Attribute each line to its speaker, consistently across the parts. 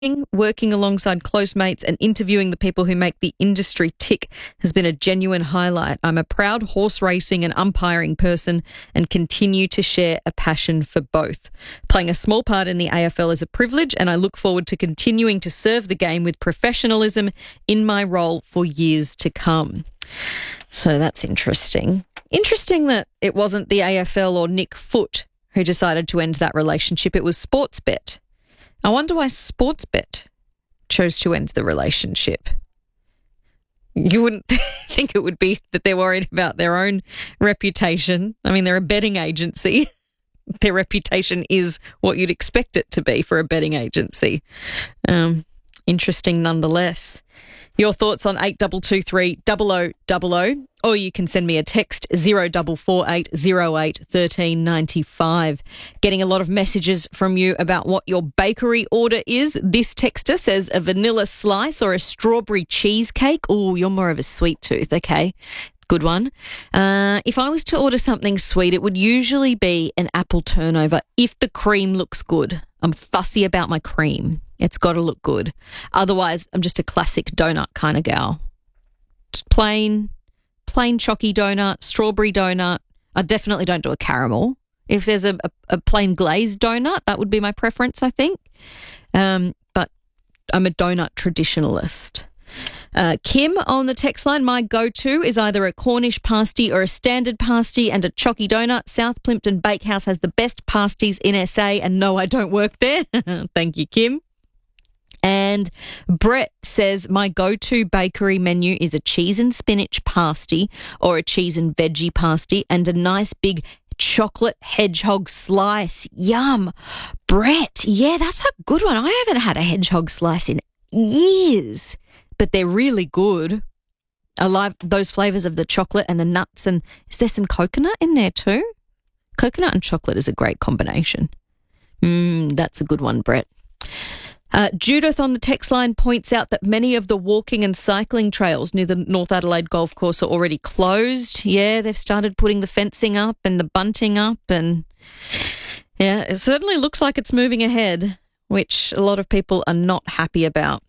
Speaker 1: working alongside close mates and interviewing the people who make the industry tick has been a genuine highlight. I'm a proud horse racing and umpiring person and continue to share a passion for both. Playing a small part in the AFL is a privilege, and I look forward to continuing to serve the game with professionalism in my role for years to come. So that's interesting. Interesting that it wasn't the AFL or Nick Foot who decided to end that relationship. It was Sportsbet. I wonder why Sportsbet chose to end the relationship. You wouldn't think it would be that they're worried about their own reputation. I mean, they're a betting agency. Their reputation is what you'd expect it to be for a betting agency. Interesting nonetheless. Your thoughts on 8223 0000, or you can send me a text 0448 08 1395. Getting a lot of messages from you about what your bakery order is. This texter says a vanilla slice or a strawberry cheesecake. Oh, you're more of a sweet tooth. Okay, good one. If I was to order something sweet, it would usually be an apple turnover if the cream looks good. I'm fussy about my cream. It's got to look good. Otherwise, I'm just a classic donut kind of gal. Just plain chalky donut, strawberry donut. I definitely don't do a caramel. If there's a plain glazed donut, that would be my preference, I think. But I'm a donut traditionalist. Kim on the text line, my go-to is either a Cornish pasty or a standard pasty and a chalky donut. South Plympton Bakehouse has the best pasties in SA, and no, I don't work there. Thank you, Kim. And Brett says, my go-to bakery menu is a cheese and spinach pasty or a cheese and veggie pasty and a nice big chocolate hedgehog slice. Yum. Brett, yeah, that's a good one. I haven't had a hedgehog slice in years, but they're really good. I love those flavours of the chocolate and the nuts. And is there some coconut in there too? Coconut and chocolate is a great combination. That's a good one, Brett. Judith on the text line points out that many of the walking and cycling trails near the North Adelaide Golf Course are already closed. Yeah, they've started putting the fencing up and the bunting up, and yeah, it certainly looks like it's moving ahead, which a lot of people are not happy about.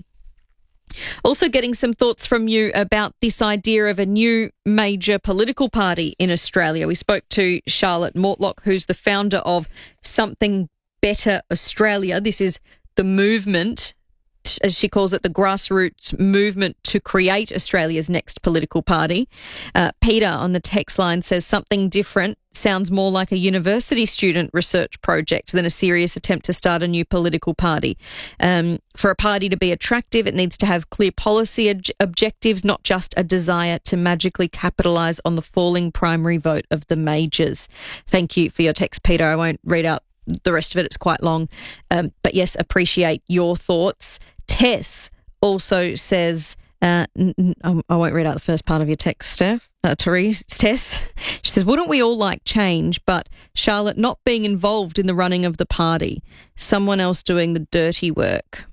Speaker 1: Also getting some thoughts from you about this idea of a new major political party in Australia. We spoke to Charlotte Mortlock, who's the founder of Something Better Australia. This is the movement, as she calls it, the grassroots movement to create Australia's next political party. Peter on the text line says something different sounds more like a university student research project than a serious attempt to start a new political party. For a party to be attractive, it needs to have clear policy objectives, not just a desire to magically capitalise on the falling primary vote of the majors. Thank you for your text, Peter. I won't read out the rest of it, it's quite long. But yes, appreciate your thoughts. Tess also says, I won't read out the first part of your text, Tess. She says, wouldn't we all like change, but Charlotte not being involved in the running of the party, someone else doing the dirty work?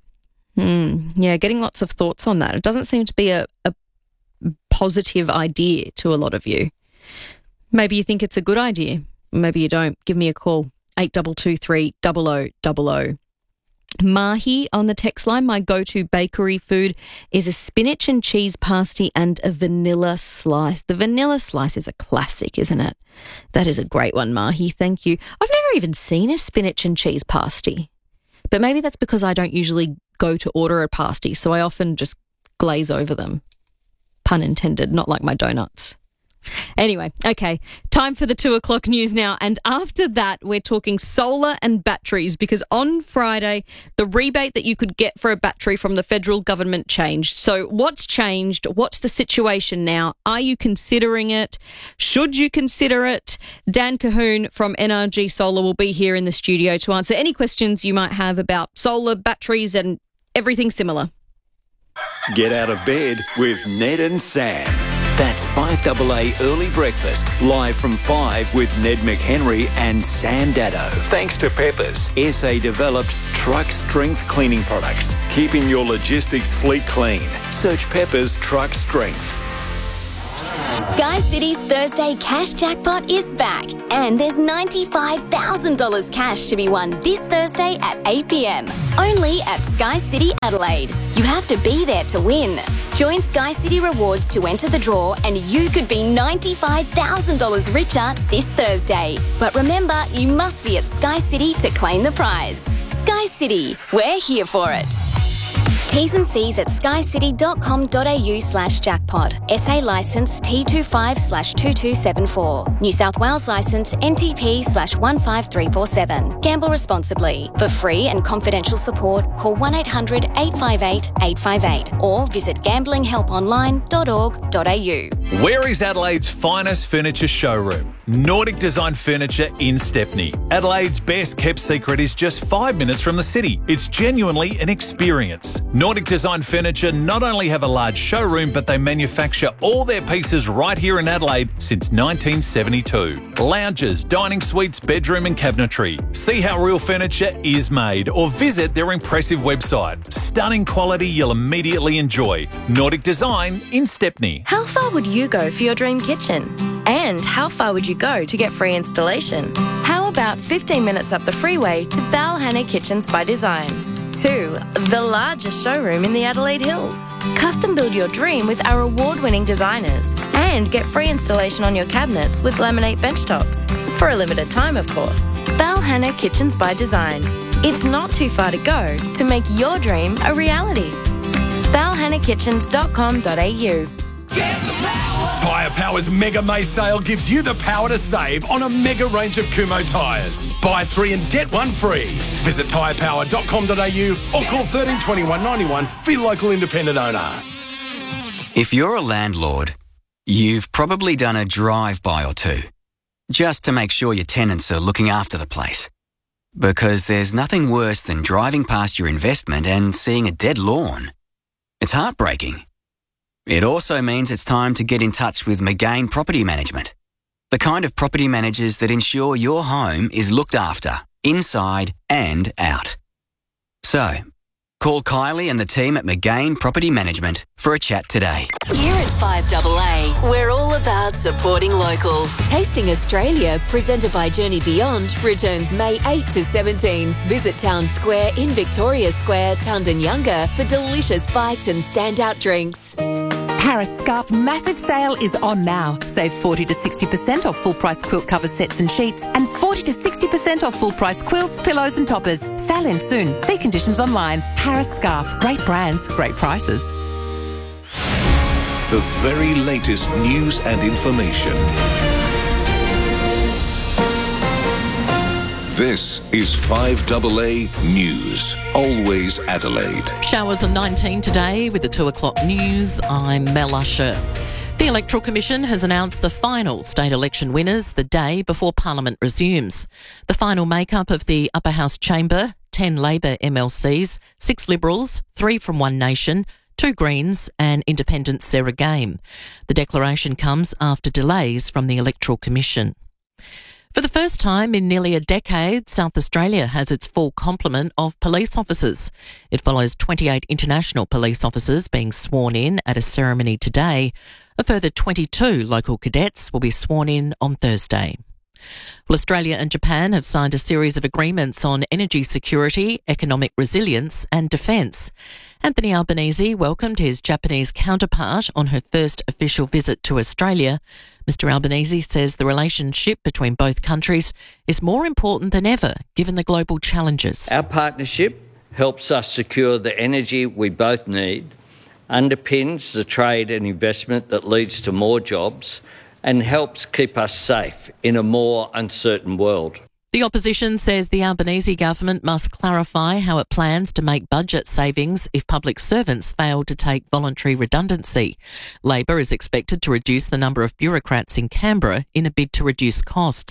Speaker 1: Yeah, getting lots of thoughts on that. It doesn't seem to be a positive idea to a lot of you. Maybe you think it's a good idea. Maybe you don't. Give me a call. 8223 0000. Mahi on the text line, my go-to bakery food is a spinach and cheese pasty and a vanilla slice. The vanilla slice is a classic, isn't it? That is a great one, Mahi. Thank you. I've never even seen a spinach and cheese pasty, but maybe that's because I don't usually go to order a pasty, so I often just glaze over them. Pun intended, not like my donuts. Anyway, okay, time for the 2 o'clock news now. And after that, we're talking solar and batteries, because on Friday, the rebate that you could get for a battery from the federal government changed. So what's changed? What's the situation now? Are you considering it? Should you consider it? Dan Cahoon from NRG Solar will be here in the studio to answer any questions you might have about solar, batteries and everything similar.
Speaker 2: Get out of bed with Ned and Sam. That's 5AA Early Breakfast, live from 5 with Ned McHenry and Sam Dado. Thanks to Peppers, SA-developed truck strength cleaning products, keeping your logistics fleet clean. Search Peppers Truck Strength.
Speaker 3: Sky City's Thursday cash jackpot is back, and there's $95,000 cash to be won this Thursday at 8 p.m. Only at Sky City Adelaide. You have to be there to win. Join Sky City Rewards to enter the draw, and you could be $95,000 richer this Thursday. But remember, you must be at Sky City to claim the prize. Sky City, we're here for it. T's and C's at skycity.com.au/jackpot. SA licence T25/2274. New South Wales licence NTP/15347. Gamble responsibly. For free and confidential support, call 1-800-858-858 or visit gamblinghelponline.org.au.
Speaker 4: Where is Adelaide's finest furniture showroom? Nordic Design Furniture in Stepney. Adelaide's best kept secret is just 5 minutes from the city. It's genuinely an experience. Nordic Design Furniture not only have a large showroom, but they manufacture all their pieces right here in Adelaide since 1972. Lounges, dining suites, bedroom and cabinetry. See how real furniture is made or visit their impressive website. Stunning quality you'll immediately enjoy. Nordic Design in Stepney.
Speaker 5: How far would you go for your dream kitchen? And how far would you go to get free installation? How about 15 minutes up the freeway to Balhanna Kitchens by Design? 2. The largest showroom in the Adelaide Hills. Custom build your dream with our award-winning designers and get free installation on your cabinets with laminate benchtops. For a limited time, of course. Balhanna Kitchens by Design. It's not too far to go to make your dream a reality. balhannakitchens.com.au.
Speaker 6: Tyre Power's Mega May sale gives you the power to save on a mega range of Kumho tyres. Buy 3 and get 1 free. Visit tyrepower.com.au or call 13 21 91 for your local independent owner.
Speaker 7: If you're a landlord, you've probably done a drive-by or two, just to make sure your tenants are looking after the place. Because there's nothing worse than driving past your investment and seeing a dead lawn. It's heartbreaking. It also means it's time to get in touch with McGain Property Management, the kind of property managers that ensure your home is looked after, inside and out. So, call Kylie and the team at McGain Property Management for a chat today.
Speaker 8: Here at 5AA, we're all about supporting local. Tasting Australia, presented by Journey Beyond, returns May 8 to 17. Visit Town Square in Victoria Square, Tundanyunga, for delicious bites and standout drinks.
Speaker 9: Harris Scarf massive sale is on now. Save 40 to 60% off full price quilt cover sets and sheets and 40 to 60% off full price quilts, pillows and toppers. Sale ends soon. See conditions online. Harris Scarf. Great brands, great prices.
Speaker 10: The very latest news and information. This is 5AA News. Always Adelaide.
Speaker 11: Showers of 19 today with the 2 o'clock news. I'm Mel Usher. The Electoral Commission has announced the final state election winners the day before Parliament resumes. The final makeup of the Upper House Chamber: 10 Labor MLCs, 6 Liberals, 3 from One Nation, 2 Greens and Independent Sarah Game. The declaration comes after delays from the Electoral Commission. For the first time in nearly a decade, South Australia has its full complement of police officers. It follows 28 international police officers being sworn in at a ceremony today. A further 22 local cadets will be sworn in on Thursday. Well, Australia and Japan have signed a series of agreements on energy security, economic resilience and defence. Anthony Albanese welcomed his Japanese counterpart on her first official visit to Australia. Mr Albanese says the relationship between both countries is more important than ever, given the global challenges.
Speaker 12: Our partnership helps us secure the energy we both need, underpins the trade and investment that leads to more jobs, and helps keep us safe in a more uncertain world.
Speaker 11: The opposition says the Albanese government must clarify how it plans to make budget savings if public servants fail to take voluntary redundancy. Labor is expected to reduce the number of bureaucrats in Canberra in a bid to reduce costs.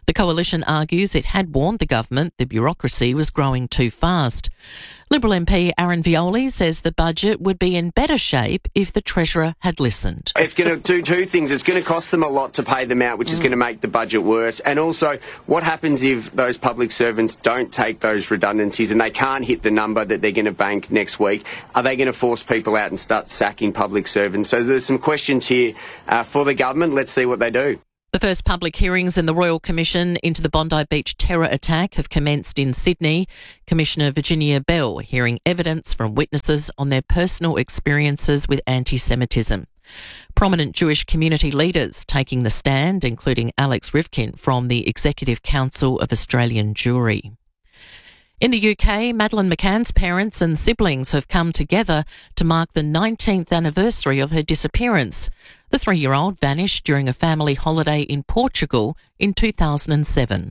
Speaker 11: The coalition argues it had warned the government the bureaucracy was growing too fast. Liberal MP Aaron Violi says the budget would be in better shape if the Treasurer had listened.
Speaker 13: It's going to do two things. It's going to cost them a lot to pay them out, which is going to make the budget worse. And also, what happens if those public servants don't take those redundancies and they can't hit the number that they're going to bank next week? Are they going to force people out and start sacking public servants? So there's some questions here for the government. Let's see what they do.
Speaker 11: The first public hearings in the Royal Commission into the Bondi Beach terror attack have commenced in Sydney. Commissioner Virginia Bell hearing evidence from witnesses on their personal experiences with anti-Semitism. Prominent Jewish community leaders taking the stand, including Alex Rivkin from the Executive Council of Australian Jewry. In the UK, Madeleine McCann's parents and siblings have come together to mark the 19th anniversary of her disappearance. The 3-year-old vanished during a family holiday in Portugal in 2007.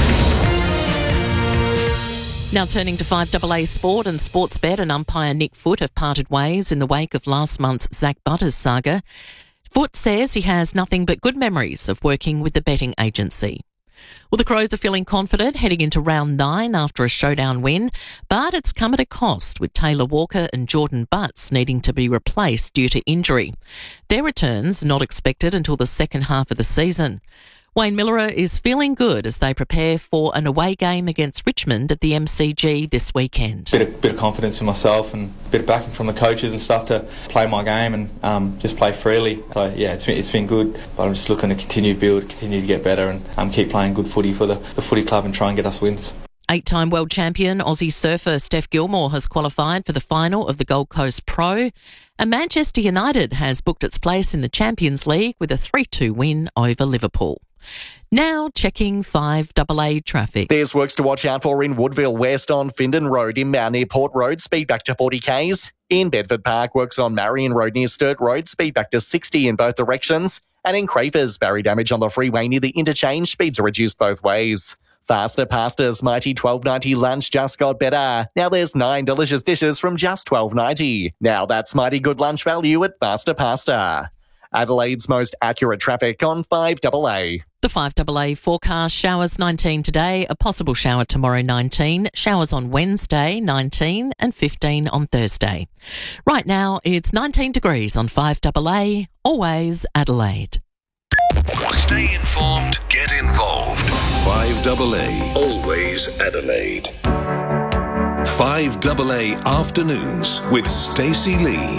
Speaker 11: Now turning to 5AA Sport and Sportsbet and umpire Nick Foot have parted ways in the wake of last month's Zach Butters saga. Foot says he has nothing but good memories of working with the betting agency. Well, the Crows are feeling confident heading into round 9 after a showdown win, but it's come at a cost with Taylor Walker and Jordan Butts needing to be replaced due to injury. Their returns not expected until the second half of the season. Wayne Miller is feeling good as they prepare for an away game against Richmond at the MCG this weekend.
Speaker 14: Bit of confidence in myself and a bit of backing from the coaches and stuff to play my game and just play freely. So yeah, it's been good. But I'm just looking to continue to build, continue to get better and keep playing good footy for the footy club and try and get us wins.
Speaker 11: 8-time world champion Aussie surfer Steph Gilmore has qualified for the final of the Gold Coast Pro, and Manchester United has booked its place in the Champions League with a 3-2 win over Liverpool. Now checking 5AA traffic.
Speaker 15: There's works to watch out for in Woodville West on Findon Road in Mount Airport Road, speed back to 40 k's. In Bedford Park, works on Marion Road near Sturt Road, speed back to 60 in both directions. And in Crafers, barrier damage on the freeway near the interchange, speeds are reduced both ways. Faster Pasta's mighty $12.90 lunch just got better. Now there's 9 delicious dishes from just $12.90. Now that's mighty good lunch value at Faster Pasta. Adelaide's most accurate traffic on 5AA.
Speaker 11: The 5AA forecast: showers 19 today, a possible shower tomorrow 19, showers on Wednesday 19 and 15 on Thursday. Right now it's 19 degrees on 5AA, always Adelaide.
Speaker 10: Stay informed, get involved. 5AA, always Adelaide. 5AA Afternoons with Stacey Lee.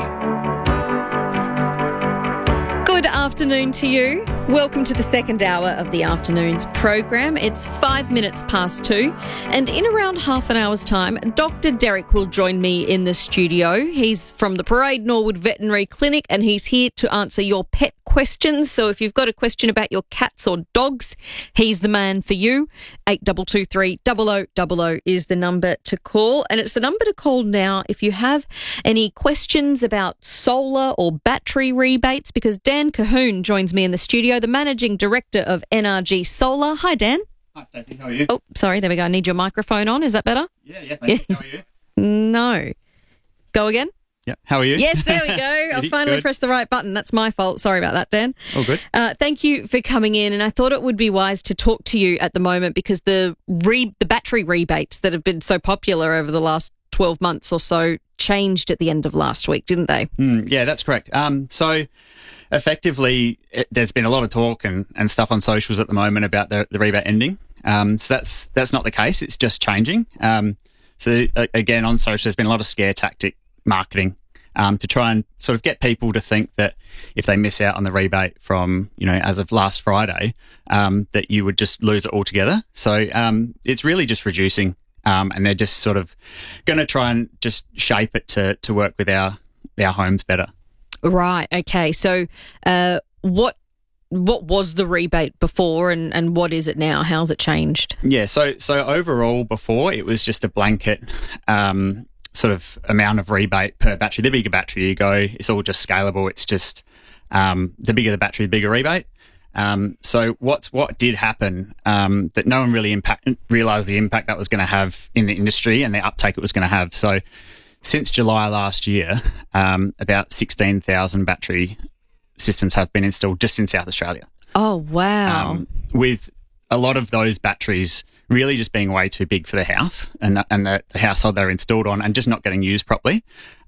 Speaker 1: Good afternoon to you. Welcome to the second hour of the afternoon's program. It's 5 minutes past 2, and in around half an hour's time, Dr. Derek will join me in the studio. He's from the Parade Norwood Veterinary Clinic, and he's here to answer your pet questions. So if you've got a question about your cats or dogs, he's the man for you. 8223 0000 is the number to call, and it's the number to call now if you have any questions about solar or battery rebates, because Dan Cahoon joins me in the studio, the Managing Director of NRG Solar. Hi, Dan.
Speaker 16: Hi, Stacey. How are you?
Speaker 1: Oh, sorry. There we go. I need your microphone on. Is that better?
Speaker 16: Yeah. Thank you. How are you?
Speaker 1: No. Go again?
Speaker 16: Yeah. How are you?
Speaker 1: Yes, there we go. I finally pressed the right button. That's my fault. Sorry about that, Dan.
Speaker 16: All good.
Speaker 1: Thank you for coming in. And I thought it would be wise to talk to you at the moment because the battery rebates that have been so popular over the last 12 months or so changed at the end of last week, didn't they?
Speaker 16: Yeah, that's correct. So effectively, there's been a lot of talk and stuff on socials at the moment about the rebate ending. So that's not the case. It's just changing. So again, on social, there's been a lot of scare tactic marketing to try and sort of get people to think that if they miss out on the rebate from, as of last Friday, that you would just lose it altogether. So it's really just reducing. And they're just sort of going to try and just shape it to work with our homes better.
Speaker 1: Right. Okay. So what was the rebate before and what is it now? How's it changed?
Speaker 16: Yeah. So overall before it was just a blanket sort of amount of rebate per battery. The bigger battery you go, it's all just scalable. It's just the bigger the battery, the bigger rebate. So what did happen that no one really realised the impact that was going to have in the industry and the uptake it was going to have. So since July last year, about 16,000 battery systems have been installed just in South Australia.
Speaker 1: Oh, wow.
Speaker 16: With a lot of those batteries really just being way too big for the house and the household they're installed on and just not getting used properly.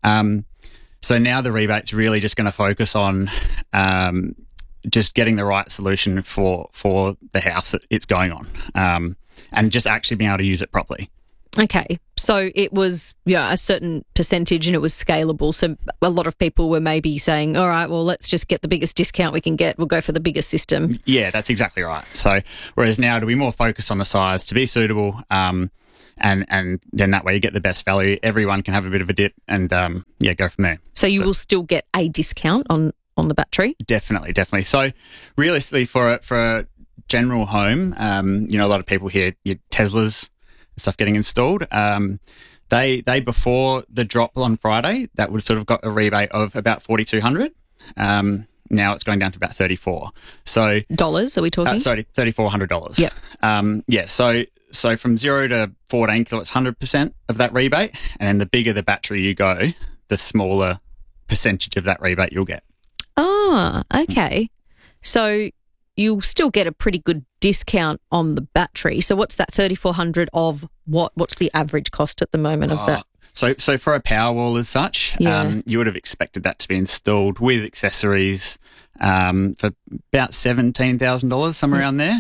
Speaker 16: So now the rebate's really just going to focus on just getting the right solution for the house that it's going on, and just actually being able to use it properly.
Speaker 1: Okay, so it was a certain percentage and it was scalable. So a lot of people were maybe saying, all right, well, let's just get the biggest discount we can get. We'll go for the biggest system.
Speaker 16: Yeah, that's exactly right. So whereas now to be more focused on the size to be suitable, and then that way you get the best value. Everyone can have a bit of a dip and, go from there.
Speaker 1: So you will still get a discount on the battery? Definitely.
Speaker 16: So realistically for a general home, a lot of people hear your Teslas stuff getting installed. They before the drop on Friday, that would sort of got a rebate of about $4,200. Now it's going down to about $34. So
Speaker 1: dollars, are we talking?
Speaker 16: Sorry, $3,400.
Speaker 1: Yep.
Speaker 16: So from 0 to 14 kilowatts, 100% of that rebate, and then the bigger the battery you go, the smaller percentage of that rebate you'll get.
Speaker 1: Ah, okay. So you'll still get a pretty good discount on the battery. So what's that $3,400 of what? What's the average cost at the moment of that?
Speaker 16: So for a Powerwall as such, you would have expected that to be installed with accessories for about $17,000, somewhere around there.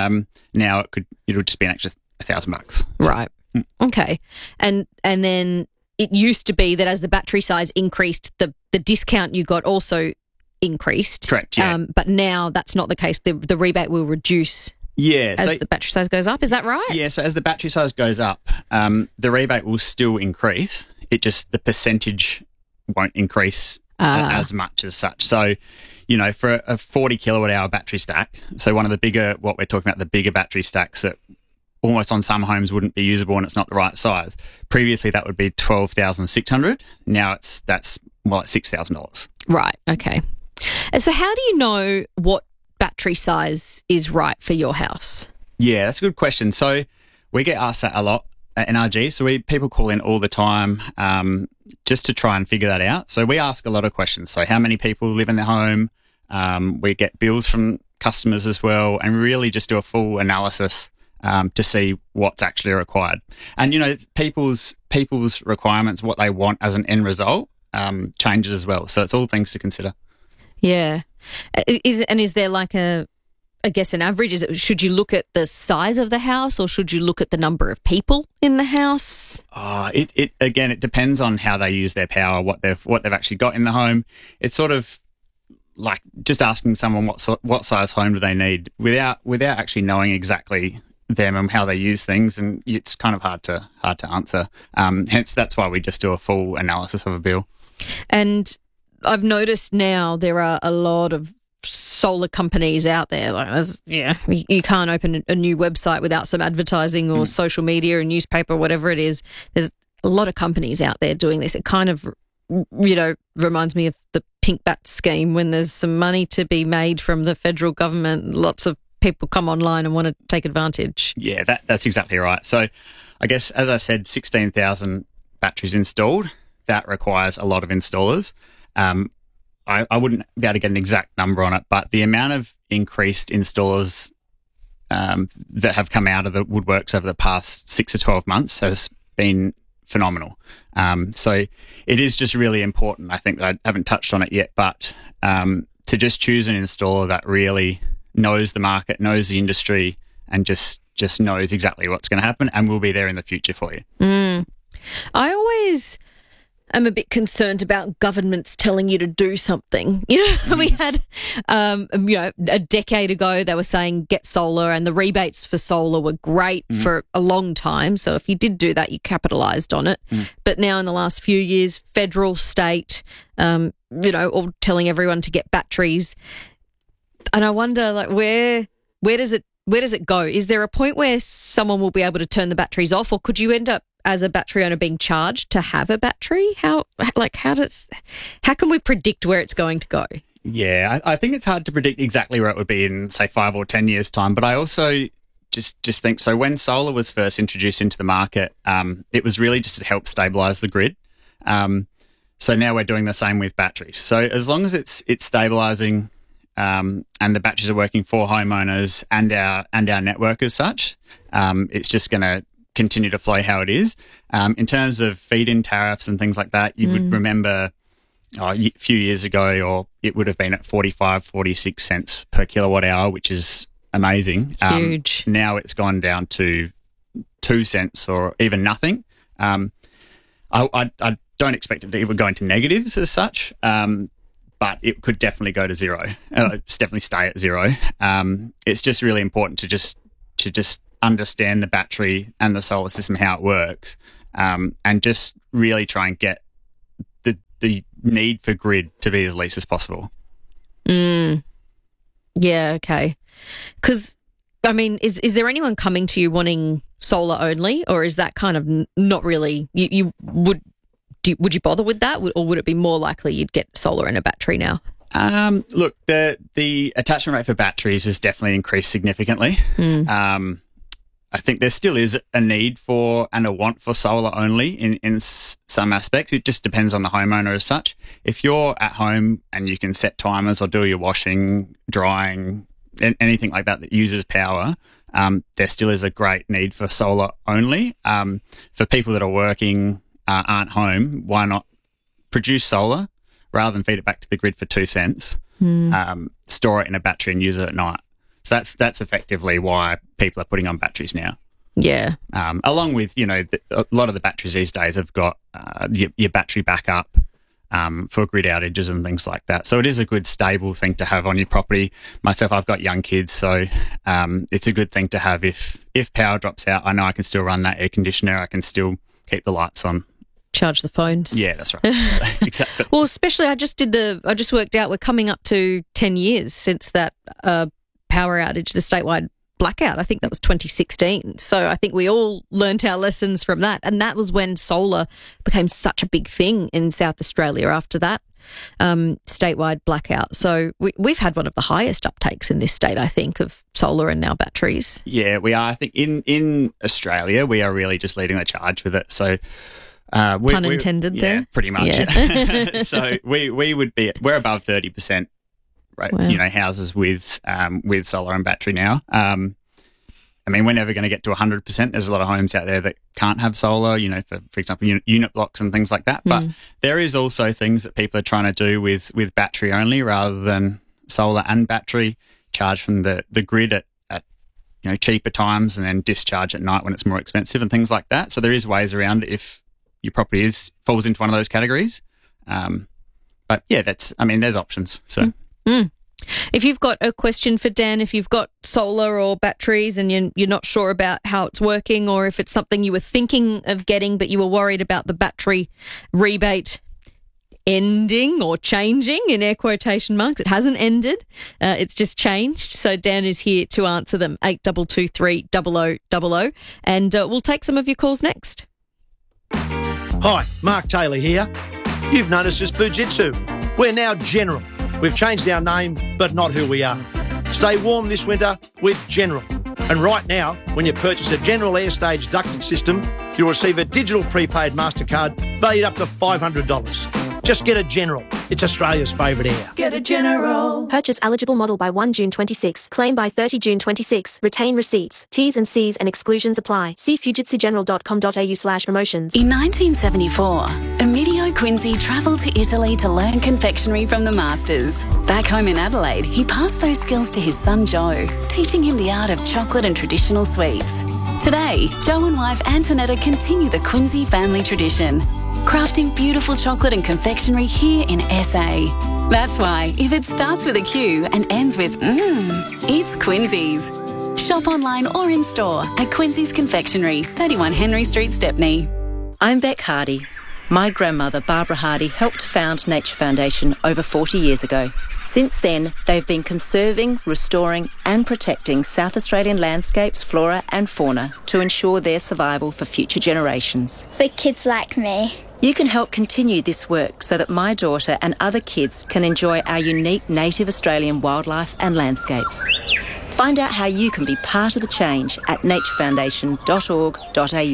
Speaker 16: Now it'll just be an extra $1,000.
Speaker 1: Right. Okay. And then it used to be that as the battery size increased, the discount you got also increased.
Speaker 16: Correct, yeah.
Speaker 1: But now that's not the case. The rebate will reduce as the battery size goes up. Is that right?
Speaker 16: Yeah, so as the battery size goes up, the rebate will still increase. It just, the percentage won't increase as much as such. So, for a 40 kilowatt hour battery stack, so one of the bigger, what we're talking about, the bigger battery stacks that almost on some homes wouldn't be usable and it's not the right size. Previously, that would be $12,600. Now that's more like $6,000.
Speaker 1: Right, okay. And so how do you know what battery size is right for your house?
Speaker 16: Yeah, that's a good question. So we get asked that a lot at NRG. So people call in all the time just to try and figure that out. So we ask a lot of questions. So how many people live in the home? We get bills from customers as well, and really just do a full analysis to see what's actually required. And, it's people's requirements, what they want as an end result, changes as well. So it's all things to consider.
Speaker 1: Yeah. Is there like an average? Should you look at the size of the house or should you look at the number of people in the house?
Speaker 16: It depends on how they use their power, what they've actually got in the home. It's sort of like just asking someone what size home do they need without actually knowing exactly them and how they use things, and it's kind of hard to answer. Hence, that's why we just do a full analysis of a bill.
Speaker 1: And I've noticed now there are a lot of solar companies out there. You can't open a new website without some advertising or social media or newspaper, whatever it is. There's a lot of companies out there doing this. It kind of, reminds me of the Pink Bat scheme when there's some money to be made from the federal government. Lots of people come online and want to take advantage.
Speaker 16: Yeah, that's exactly right. So I guess, as I said, 16,000 batteries installed. That requires a lot of installers. I wouldn't be able to get an exact number on it, but the amount of increased installers that have come out of the woodworks over the past 6 to 12 months has been phenomenal. So it is just really important. I think that I haven't touched on it yet, but to just choose an installer that really knows the market, knows the industry, and just knows exactly what's going to happen and will be there in the future for you.
Speaker 1: I always am a bit concerned about governments telling you to do something. We had, a decade ago, they were saying get solar, and the rebates for solar were great for a long time. So if you did do that, you capitalised on it. But now in the last few years, federal, state, all telling everyone to get batteries. And I wonder, where does it go? Is there a point where someone will be able to turn the batteries off, or could you end up as a battery owner being charged to have a battery? How can we predict where it's going to go?
Speaker 16: Yeah, I think it's hard to predict exactly where it would be in, say, 5 or 10 years' time. But I also just think, so when solar was first introduced into the market, it was really just to help stabilise the grid. So now we're doing the same with batteries. So as long as it's stabilising and the batteries are working for homeowners and our network as such, it's just going to continue to flow how it is. In terms of feed-in tariffs and things like that, you would remember a few years ago, or it would have been at 45, 46 cents per kilowatt hour, which is amazing.
Speaker 1: Huge.
Speaker 16: Now it's gone down to 2 cents or even nothing. I don't expect it to even go into negatives as such, but it could definitely go to zero. It's definitely stay at zero. It's just really important to just understand the battery and the solar system, how it works, and just really try and get the need for grid to be as least as possible.
Speaker 1: Yeah, okay. Because, I mean, is there anyone coming to you wanting solar only, or is that kind of not really? Would you bother with that, or would it be more likely you'd get solar and a battery now?
Speaker 16: Look, the attachment rate for batteries has definitely increased significantly. I think there still is a need for and a want for solar only in some aspects. It just depends on the homeowner as such. If you're at home and you can set timers or do your washing, drying, anything like that uses power, there still is a great need for solar only. For people that are working, aren't home, why not produce solar rather than feed it back to the grid for 2 cents, store it in a battery and use it at night. So that's effectively why people are putting on batteries now.
Speaker 1: Yeah.
Speaker 16: Along with, a lot of the batteries these days have got your battery backup for grid outages and things like that. So it is a good stable thing to have on your property. Myself, I've got young kids, so it's a good thing to have. If power drops out, I know I can still run that air conditioner. I can still keep the lights on.
Speaker 1: Charge the phones.
Speaker 16: Yeah, that's right. So, exactly.
Speaker 1: Well, especially I just worked out we're coming up to 10 years since that power outage, the statewide blackout. I think that was 2016. So I think we all learnt our lessons from that. And that was when solar became such a big thing in South Australia after that statewide blackout. So we've had one of the highest uptakes in this state, I think, of solar and now batteries.
Speaker 16: Yeah, we are. I think in Australia, we are really just leading the charge with it. So
Speaker 1: pun intended there.
Speaker 16: Yeah, pretty much. Yeah. So we're above 30%. Right, wow. Houses with solar and battery now. I mean, we're never going to get to 100%. There's a lot of homes out there that can't have solar, for example, unit blocks and things like that. But there is also things that people are trying to do with battery only rather than solar and battery, charge from the grid at cheaper times and then discharge at night when it's more expensive and things like that. So there is ways around it if your property falls into one of those categories. But yeah, there's options. So.
Speaker 1: If you've got a question for Dan, if you've got solar or batteries and you're not sure about how it's working, or if it's something you were thinking of getting but you were worried about the battery rebate ending or changing, in air quotation marks, it hasn't ended, it's just changed. So Dan is here to answer them. 8223 0000, and we'll take some of your calls next.
Speaker 17: Hi, Mark Taylor here. You've noticed us Fujitsu. We're now General. We've changed our name, but not who we are. Stay warm this winter with General. And right now, when you purchase a General Airstage ducting system, you'll receive a digital prepaid MasterCard valued up to $500. Just get a General. It's Australia's favourite air.
Speaker 18: Get a General.
Speaker 19: Purchase eligible model by 1 June 26. Claim by 30 June 26. Retain receipts. T's and C's and exclusions apply. See fujitsugeneral.com.au/promotions.
Speaker 3: In 1974, Emilio Quincy travelled to Italy to learn confectionery from the masters. Back home in Adelaide, he passed those skills to his son Joe, teaching him the art of chocolate and traditional sweets. Today, Joe and wife Antonetta continue the Quincy family tradition, crafting beautiful chocolate and confectionery here in SA. That's why, if it starts with a Q and ends with it's Quincy's. Shop online or in store at Quincy's Confectionery, 31 Henry Street, Stepney.
Speaker 20: I'm Beck Hardy. My grandmother, Barbara Hardy, helped found Nature Foundation over 40 years ago. Since then, they've been conserving, restoring and protecting South Australian landscapes, flora and fauna to ensure their survival for future generations.
Speaker 21: For kids like me.
Speaker 20: You can help continue this work so that my daughter and other kids can enjoy our unique native Australian wildlife and landscapes. Find out how you can be part of the change at naturefoundation.org.au.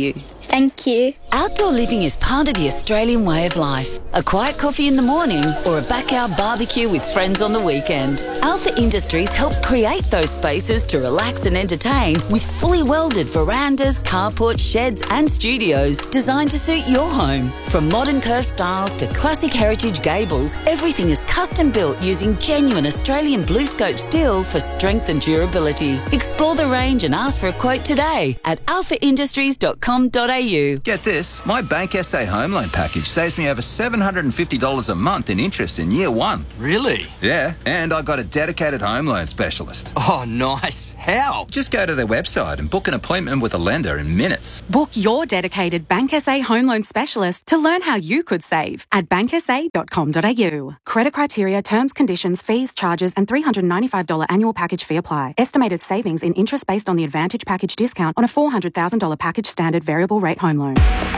Speaker 18: Thank you.
Speaker 8: Outdoor living is part of the Australian way of life. A quiet coffee in the morning or a backyard barbecue with friends on the weekend. Alpha Industries helps create those spaces to relax and entertain with fully welded verandas, carports, sheds and studios designed to suit your home. From modern curved styles to classic heritage gables, everything is custom built using genuine Australian BlueScope steel for strength and durability. Explore the range and ask for a quote today at alphaindustries.com.au.
Speaker 21: Get this, my Bank SA home loan package saves me over $750 a month in interest in year one.
Speaker 22: Really?
Speaker 21: Yeah, and I got a dedicated home loan specialist.
Speaker 22: Oh, nice. How?
Speaker 21: Just go to their website and book an appointment with a lender in minutes.
Speaker 23: Book your dedicated Bank SA home loan specialist to learn how you could save at banksa.com.au. Credit criteria, terms, conditions, fees, charges and $395 annual package fee apply. Estimated savings in interest based on the Advantage package discount on a $400,000 package standard variable rate home loan.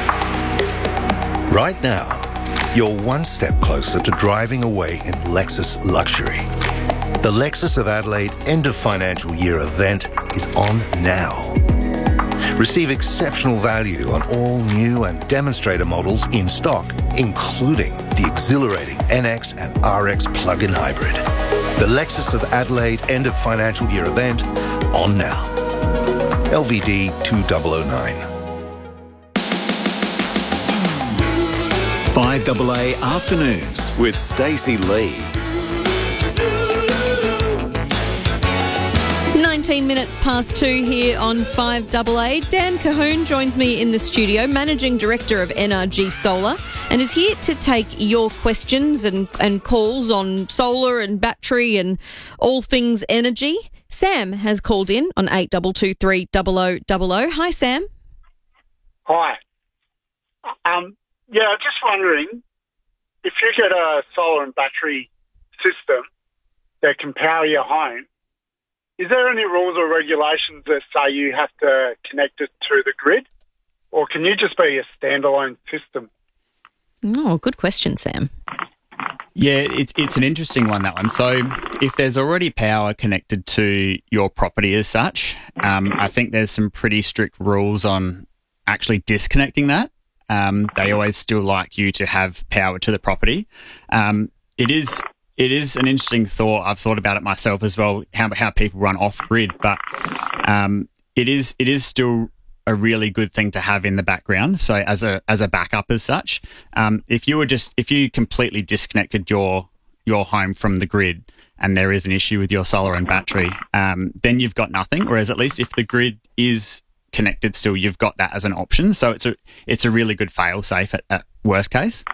Speaker 10: Right now, you're one step closer to driving away in Lexus luxury. The Lexus of Adelaide end of financial year event is on now. Receive exceptional value on all new and demonstrator models in stock, including the exhilarating NX and RX plug-in hybrid. The Lexus of Adelaide end of financial year event on now. LVD 2009.
Speaker 2: 5AA Afternoons with Stacey Lee.
Speaker 1: 19 minutes past 2 here on 5AA. Dan Cahoon joins me in the studio, Managing Director of NRG Solar, and is here to take your questions and calls on solar and battery and all things energy. Sam has called in on 8223 0000. Hi, Sam.
Speaker 24: Hi. Yeah, just wondering, if you get a solar and battery system that can power your home, is there any rules or regulations that say you have to connect it to the grid? Or can you just be a standalone system?
Speaker 1: Oh, good question, Sam.
Speaker 16: Yeah, it's an interesting one, that one. So if there's already power connected to your property as such, I think there's some pretty strict rules on actually disconnecting that. They always still like you to have power to the property. It is an interesting thought. I've thought about it myself as well, how people run off grid, but it is still a really good thing to have in the background. So as a backup as such, if you completely disconnected your home from the grid and there is an issue with your solar and battery, then you've got nothing. Whereas at least if the grid is connected still, you've got that as an option. So it's a really good fail safe at worst case.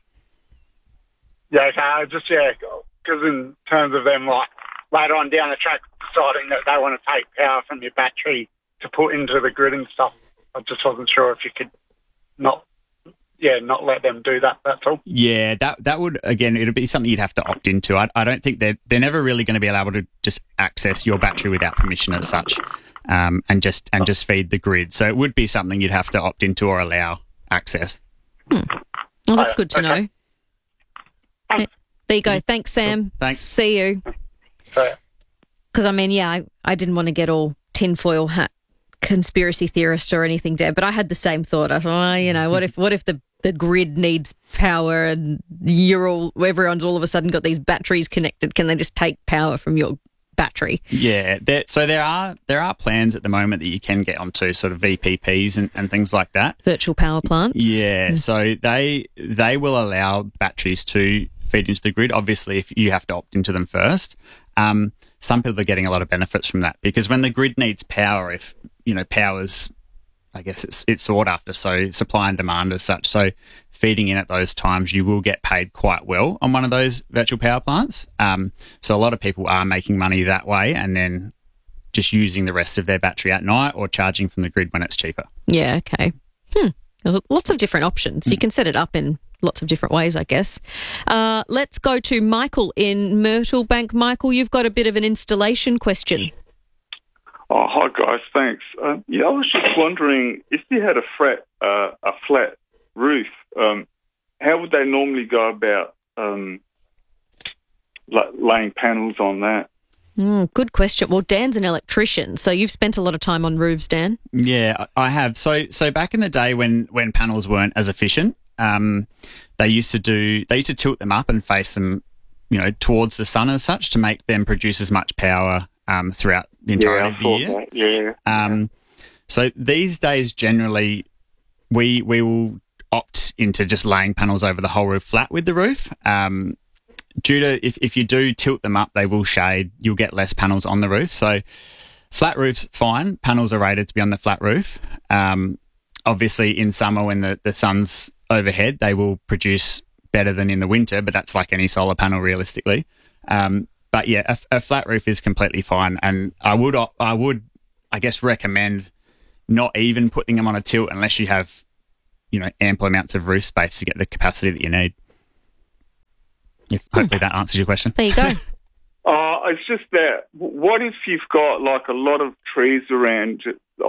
Speaker 24: Yeah, okay, because in terms of them, like, later on down the track deciding that they want to take power from your battery to put into the grid and stuff, I just wasn't sure if you could not let them do that, that's all.
Speaker 16: Yeah, that would, again, it'd be something you'd have to opt into. I don't think they're never really going to be able to just access your battery without permission as such, and just feed the grid. So it would be something you'd have to opt into or allow access.
Speaker 1: Well, that's good to know. There you go. Thanks, Sam.
Speaker 16: Thanks.
Speaker 1: See you. Because, I didn't want to get all tinfoil hat conspiracy theorist or anything there, but I had the same thought. I thought, what if the grid needs power and everyone's all of a sudden got these batteries connected? Can they just take power from your battery?
Speaker 16: Yeah, there are plans at the moment that you can get onto, sort of VPPs and things like that.
Speaker 1: Virtual power plants.
Speaker 16: Yeah, so they will allow batteries to feed into the grid. Obviously, if you have to opt into them first. Some people are getting a lot of benefits from that, because when the grid needs power, if power's, I guess it's sought after, so supply and demand as such. So feeding in at those times, you will get paid quite well on one of those virtual power plants. So a lot of people are making money that way, and then just using the rest of their battery at night or charging from the grid when it's cheaper.
Speaker 1: Yeah, okay. There's lots of different options. You can set it up in lots of different ways, I guess. Let's go to Michael in Myrtle Bank. Michael, you've got a bit of an installation question.
Speaker 25: Oh, hi guys, thanks. I was just wondering, if you had a flat roof, how would they normally go about laying panels on that?
Speaker 1: Good question. Well, Dan's an electrician, so you've spent a lot of time on roofs, Dan.
Speaker 16: Yeah, I have. So back in the day when panels weren't as efficient, they used to tilt them up and face them, towards the sun as such to make them produce as much power throughout the entirety of the year.
Speaker 25: Yeah.
Speaker 16: So these days, generally, we will opt into just laying panels over the whole roof flat with the roof. Due to if you do tilt them up, they will shade. You'll get less panels on the roof. So flat roof's fine. Panels are rated to be on the flat roof. Obviously, in summer when the sun's overhead, they will produce better than in the winter, but that's like any solar panel realistically. But yeah, a flat roof is completely fine. And I would, I guess, recommend not even putting them on a tilt unless you have, ample amounts of roof space to get the capacity that you need. Hopefully that answers your question.
Speaker 1: There you go.
Speaker 25: It's just that, what if you've got like a lot of trees around,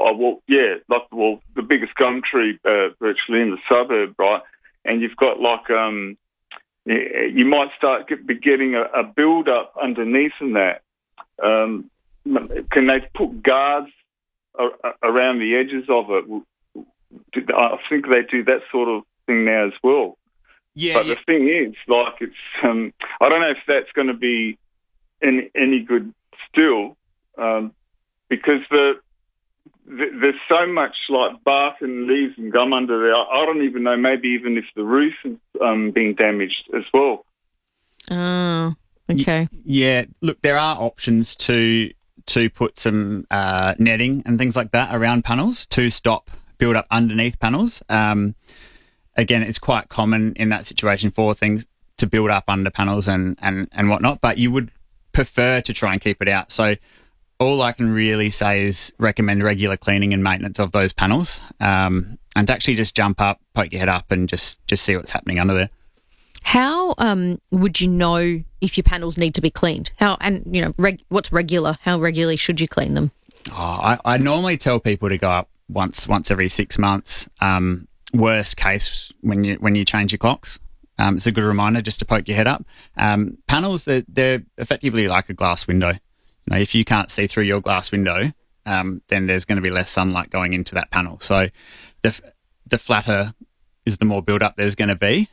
Speaker 25: the biggest gum tree virtually in the suburb, right? And you've got like, you might start getting a build-up underneath in that. Can they put guards around the edges of it? I think they do that sort of thing now as well.
Speaker 16: Yeah.
Speaker 25: But the thing is, like, it's I don't know if that's going to be any good still, because there's so much like bark and leaves and gum under there. I don't even know. Maybe even if the roof is being damaged as well.
Speaker 1: Oh, okay.
Speaker 16: Yeah. Look, there are options to put some netting and things like that around panels to stop build up underneath panels. Again, it's quite common in that situation for things to build up under panels and whatnot, but you would prefer to try and keep it out. So all I can really say is recommend regular cleaning and maintenance of those panels, and to actually just jump up, poke your head up and just see what's happening under there.
Speaker 1: How would you know if your panels need to be cleaned? What's regular? How regularly should you clean them?
Speaker 16: I normally tell people to go up once every 6 months. Worst case, when you change your clocks, it's a good reminder just to poke your head up. Panels, they're effectively like a glass window. If you can't see through your glass window, then there's going to be less sunlight going into that panel. So the flatter is the more build up there's going to be.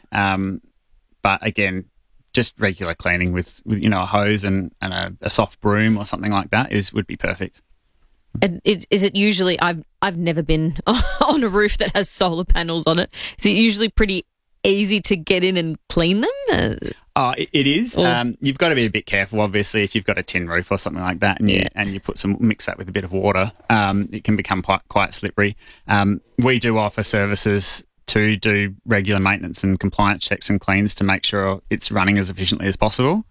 Speaker 16: But again, just regular cleaning with a hose and a soft broom or something like that would be perfect.
Speaker 1: And is it usually? I've never been on a roof that has solar panels on it. Is it usually pretty easy to get in and clean them?
Speaker 16: It is. You've got to be a bit careful, obviously, if you've got a tin roof or something like that, and you mix that with a bit of water, it can become quite slippery. We do offer services to do regular maintenance and compliance checks and cleans to make sure it's running as efficiently as possible.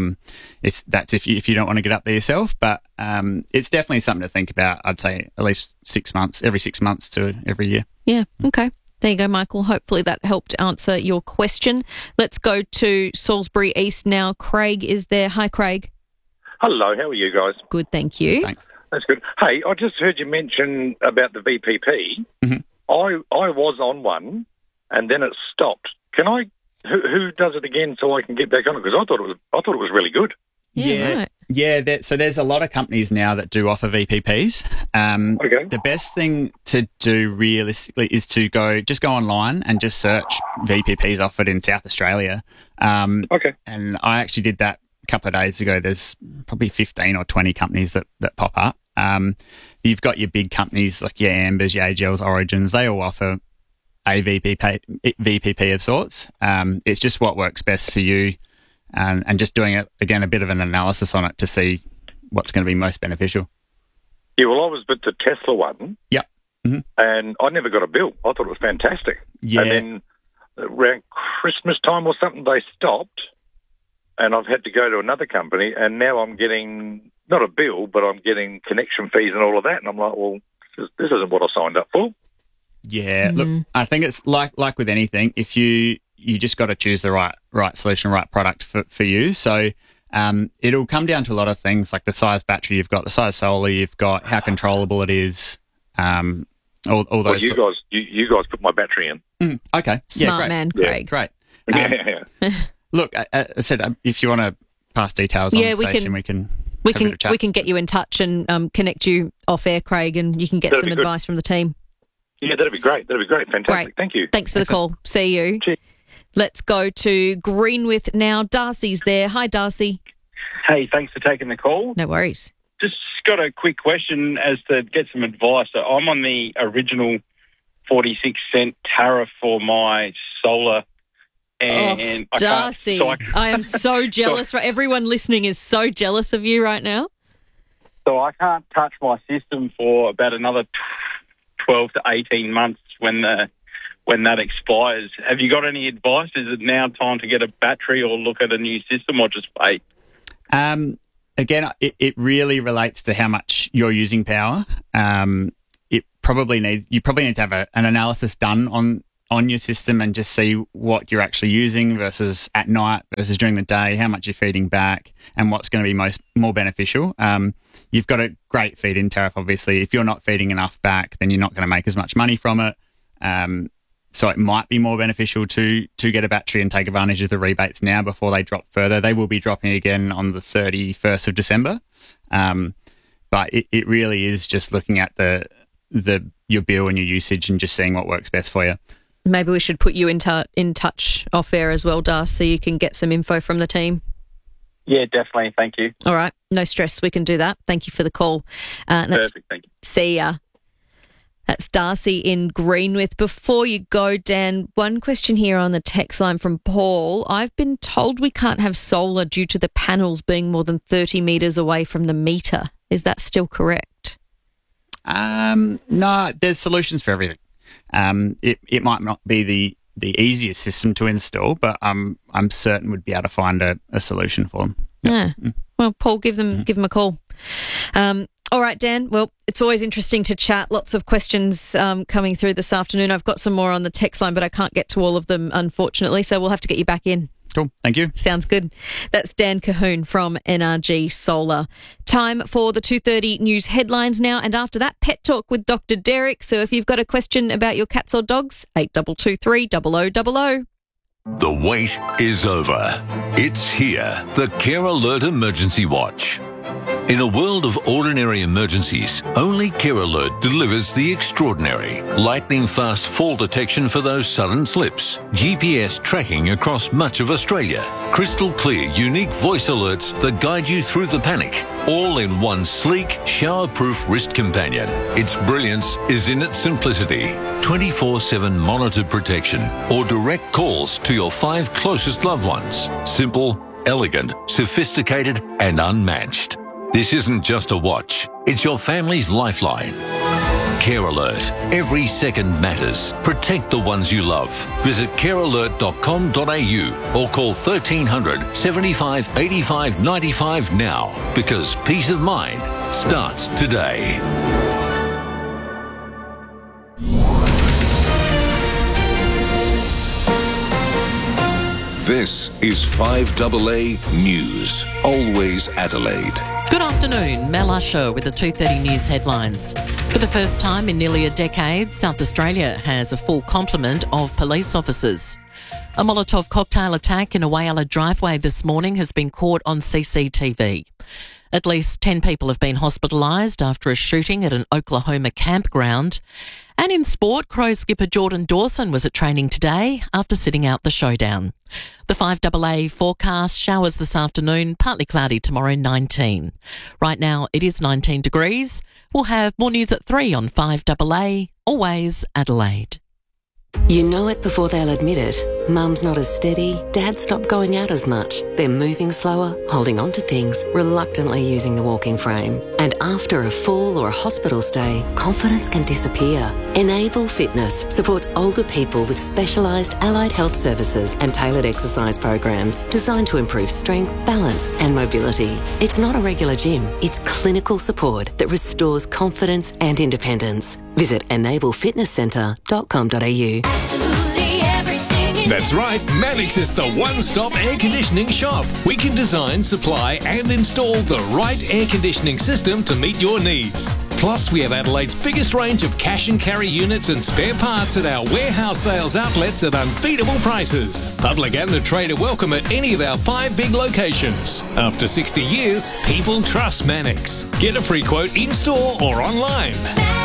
Speaker 16: That's if you don't want to get up there yourself, but it's definitely something to think about. I'd say at least 6 months, every 6 months to every year.
Speaker 1: Yeah. Okay. There you go, Michael. Hopefully that helped answer your question. Let's go to Salisbury East now. Craig is there. Hi, Craig.
Speaker 4: Hello. How are you guys?
Speaker 1: Good, thank you.
Speaker 16: Thanks.
Speaker 4: That's good. Hey, I just heard you mention about the VPP.
Speaker 16: Mm-hmm.
Speaker 4: I was on one, and then it stopped. Can I? Who does it again so I can get back on it? Because I thought it was really good.
Speaker 1: Yeah. Right.
Speaker 16: Yeah. So there's a lot of companies now that do offer VPPs.
Speaker 4: Okay.
Speaker 16: The best thing to do realistically is to go online and just search VPPs offered in South Australia.
Speaker 4: Okay.
Speaker 16: And I actually did that a couple of days ago. There's probably 15 or 20 companies that pop up. You've got your big companies like your Ambers, your AGLs, Origins. They all offer a VPP of sorts. It's just what works best for you, and just doing it again, a bit of an analysis on it to see what's going to be most beneficial.
Speaker 4: Yeah, well, I was with the Tesla one.
Speaker 16: Yep. Mm-hmm.
Speaker 4: And I never got a bill. I thought it was fantastic.
Speaker 16: Yeah.
Speaker 4: And then around Christmas time or something, they stopped, and I've had to go to another company, and now I'm getting not a bill, but I'm getting connection fees and all of that. And I'm like, well, this isn't what I signed up for.
Speaker 16: Yeah, Look, I think it's like with anything. If you just got to choose the right solution, right product for you. So it'll come down to a lot of things like the size battery you've got, the size solar you've got, how controllable it is. All those.
Speaker 4: Well, you guys put my battery in.
Speaker 16: Okay,
Speaker 1: Smart man, Craig.
Speaker 16: Great. Look, I said if you want to pass details on the station, we can
Speaker 1: We can get you in touch and connect you off air, Craig, and you can get some advice from the team.
Speaker 4: Yeah, that'd be great. Fantastic.
Speaker 1: Great.
Speaker 4: Thank you.
Speaker 1: Thanks for the call. See you.
Speaker 4: Cheers.
Speaker 1: Let's go to Greenwith now. Darcy's there. Hi, Darcy.
Speaker 5: Hey, thanks for taking the call.
Speaker 1: No worries.
Speaker 5: Just got a quick question as to get some advice. So I'm on the original 46-cent tariff for my solar. And
Speaker 1: Darcy, I am so jealous. Everyone listening is so jealous of you right now.
Speaker 5: So I can't touch my system for about another 12 to 18 months when that expires. Have you got any advice? Is it now time to get a battery or look at a new system or just wait?
Speaker 16: Again, it really relates to how much you're using power. You probably need to have an analysis done on your system and just see what you're actually using versus at night versus during the day, how much you're feeding back and what's going to be more beneficial. You've got a great feed-in tariff, obviously. If you're not feeding enough back, then you're not going to make as much money from it. So it might be more beneficial to get a battery and take advantage of the rebates now before they drop further. They will be dropping again on the 31st of December. But it really is just looking at your bill and your usage and just seeing what works best for you.
Speaker 1: Maybe we should put you in touch off air as well, Darcy, so you can get some info from the team.
Speaker 5: Yeah, definitely. Thank you.
Speaker 1: All right. No stress. We can do that. Thank you for the call.
Speaker 5: Perfect. Thank you.
Speaker 1: See ya. That's Darcy in Greenwith. Before you go, Dan, one question here on the text line from Paul. I've been told we can't have solar due to the panels being more than 30 metres away from the meter. Is that still correct?
Speaker 16: No, there's solutions for everything. It might not be the easiest system to install, but I'm certain we'd be able to find a solution for them.
Speaker 1: Yeah. Well, Paul, give them a call. All right, Dan. Well, it's always interesting to chat. Lots of questions coming through this afternoon. I've got some more on the text line, but I can't get to all of them, unfortunately, so we'll have to get you back in.
Speaker 16: Cool. Thank you.
Speaker 1: Sounds good. That's Dan Cahoon from NRG Solar. Time for the 2:30 news headlines now, and after that, Pet Talk with Dr. Derek. So if you've got a question about your cats or dogs, 8223 0000.
Speaker 6: The wait is over. It's here. The Care Alert Emergency Watch. In a world of ordinary emergencies, only Care Alert delivers the extraordinary. Lightning-fast fall detection for those sudden slips. GPS tracking across much of Australia. Crystal clear, unique voice alerts that guide you through the panic. All in one sleek, shower-proof wrist companion. Its brilliance is in its simplicity. 24/7 monitored protection or direct calls to your 5 closest loved ones. Simple, elegant, sophisticated and unmatched. This isn't just a watch, it's your family's lifeline. Care Alert. Every second matters. Protect the ones you love. Visit carealert.com.au or call 1300 75 85 95 now, because peace of mind starts today.
Speaker 7: This is 5AA News. Always Adelaide.
Speaker 11: Good afternoon, Mel Usher with the 2:30 News headlines. For the first time in nearly a decade, South Australia has a full complement of police officers. A Molotov cocktail attack in a Whyalla driveway this morning has been caught on CCTV. At least 10 people have been hospitalised after a shooting at an Oklahoma campground. And in sport, Crows skipper Jordan Dawson was at training today after sitting out the showdown. The 5AA forecast: showers this afternoon, partly cloudy tomorrow, 19. Right now it is 19 degrees. We'll have more news at 3 on 5AA, always Adelaide.
Speaker 8: You know it before they'll admit it. Mum's not as steady, Dad stopped going out as much. They're moving slower, holding on to things, reluctantly using the walking frame. And after a fall or a hospital stay, confidence can disappear. Enable Fitness supports older people with specialised allied health services and tailored exercise programs designed to improve strength, balance and mobility. It's not a regular gym, it's clinical support that restores confidence and independence. Visit enablefitnesscentre.com.au.
Speaker 9: That's right, Manix is the one-stop air conditioning shop. We can design, supply and install the right air conditioning system to meet your needs. Plus, we have Adelaide's biggest range of cash and carry units and spare parts at our warehouse sales outlets at unbeatable prices. Public and the trade are welcome at any of our 5 big locations. After 60 years, people trust Mannix. Get a free quote in-store or online.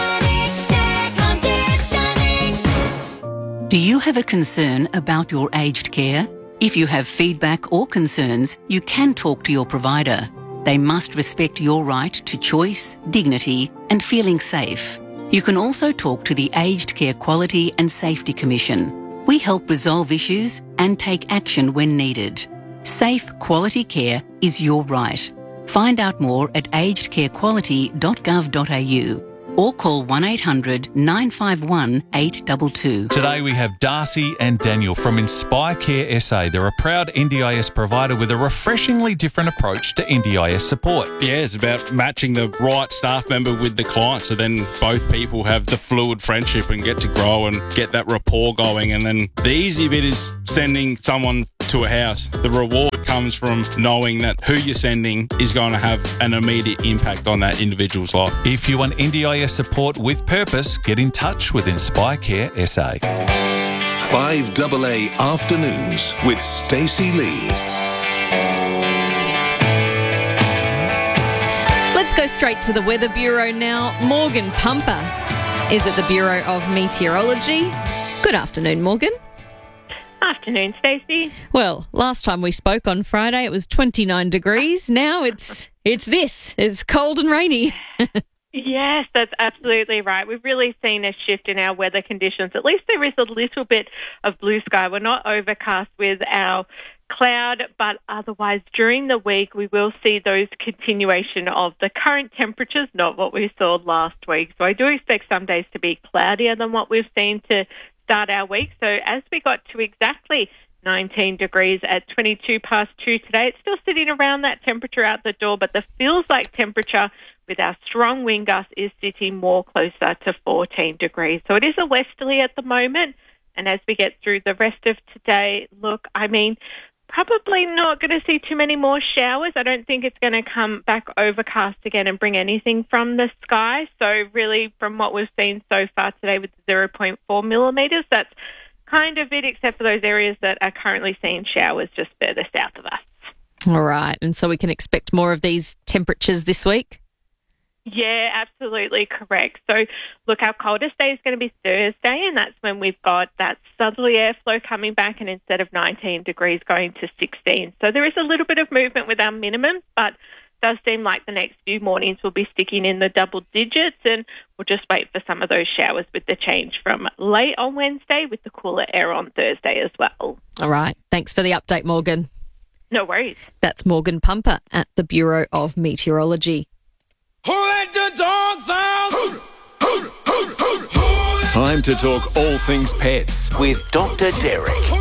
Speaker 12: Do you have a concern about your aged care? If you have feedback or concerns, you can talk to your provider. They must respect your right to choice, dignity, and feeling safe. You can also talk to the Aged Care Quality and Safety Commission. We help resolve issues and take action when needed. Safe, quality care is your right. Find out more at agedcarequality.gov.au or call 1800 951 822.
Speaker 13: Today we have Darcy and Daniel from Inspire Care SA. They're a proud NDIS provider with a refreshingly different approach to NDIS support.
Speaker 14: Yeah, it's about matching the right staff member with the client, so then both people have the fluid friendship and get to grow and get that rapport going. And then the easy bit is sending someone to a house. The reward comes from knowing that who you're sending is going to have an immediate impact on that individual's life.
Speaker 13: If you want NDIS support with purpose, get in touch with Inspire Care SA.
Speaker 7: 5AA Afternoons with Stacey Lee.
Speaker 1: Let's go straight to the Weather Bureau now. Morgan Pumper is at the Bureau of Meteorology. Good afternoon, Morgan.
Speaker 15: Afternoon, Stacey.
Speaker 1: Well, last time we spoke on Friday, it was 29 degrees. Now it's this. It's cold and rainy.
Speaker 15: Yes, that's absolutely right. We've really seen a shift in our weather conditions. At least there is a little bit of blue sky. We're not overcast with our cloud, but otherwise during the week we will see those continuation of the current temperatures, not what we saw last week. So I do expect some days to be cloudier than what we've seen to start our week. So as we got to exactly 19 degrees at 22 past 2 today, it's still sitting around that temperature out the door, but the feels like temperature with our strong wind gusts is sitting more closer to 14 degrees. So it is a westerly at the moment. And as we get through the rest of today, look, I mean, probably not going to see too many more showers. I don't think it's going to come back overcast again and bring anything from the sky. So really, from what we've seen so far today with 0.4 millimetres, that's kind of it, except for those areas that are currently seeing showers just further south of us.
Speaker 1: All right. And so we can expect more of these temperatures this week?
Speaker 15: Yeah, absolutely correct. So, look, our coldest day is going to be Thursday, and that's when we've got that southerly airflow coming back, and instead of 19 degrees going to 16. So there is a little bit of movement with our minimum, but it does seem like the next few mornings will be sticking in the double digits, and we'll just wait for some of those showers with the change from late on Wednesday with the cooler air on Thursday as well.
Speaker 1: All right. Thanks for the update, Morgan.
Speaker 15: No worries.
Speaker 1: That's Morgan Pumper at the Bureau of Meteorology.
Speaker 2: Who let the dogs out? Time to talk all things pets with Dr. Derek.
Speaker 1: Dr.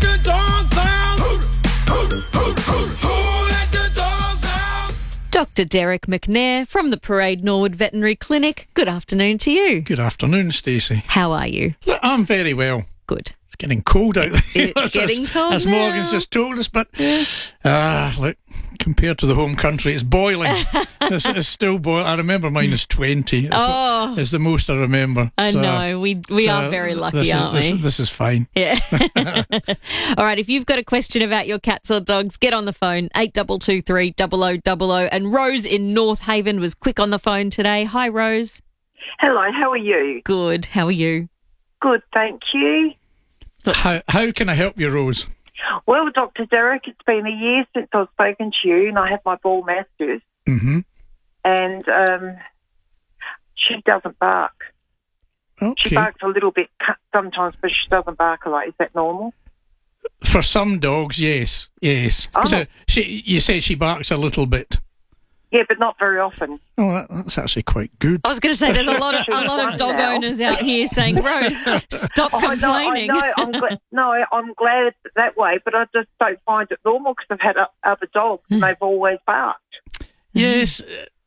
Speaker 1: Derek McNair from the Parade Norwood Veterinary Clinic. Good afternoon to you.
Speaker 18: Good afternoon, Stacey.
Speaker 1: How are you?
Speaker 18: Look, I'm very well.
Speaker 1: Good.
Speaker 18: It's getting cold out there.
Speaker 1: It's getting cold
Speaker 18: as
Speaker 1: now.
Speaker 18: Morgan's just told us, but look, compared to the home country, it's boiling. It's still boiling. I remember mine is 20. It's the most I remember.
Speaker 1: I know. We are very lucky, aren't we?
Speaker 18: This is fine.
Speaker 1: Yeah. All right. If you've got a question about your cats or dogs, get on the phone, 8223 0000. And Rose in North Haven was quick on the phone today. Hi, Rose.
Speaker 26: Hello. How are you?
Speaker 1: Good. How are you?
Speaker 26: Good, thank you.
Speaker 18: How can I help you, Rose?
Speaker 26: Well, Dr. Derek, it's been a year since I've spoken to you, and I had my ball masters, and she doesn't bark.
Speaker 18: Okay.
Speaker 26: She barks a little bit sometimes, but she doesn't bark a lot. Is that normal?
Speaker 18: For some dogs, yes.
Speaker 26: Oh.
Speaker 18: So you say she barks a little bit.
Speaker 26: Yeah, but not very often.
Speaker 18: Oh, that's actually quite good.
Speaker 1: I was going to say there's a lot of dog owners out here saying, Rose, stop complaining.
Speaker 26: I'm glad it's that way, but I just don't find it normal because I've had other dogs and they've always barked.
Speaker 18: Yes.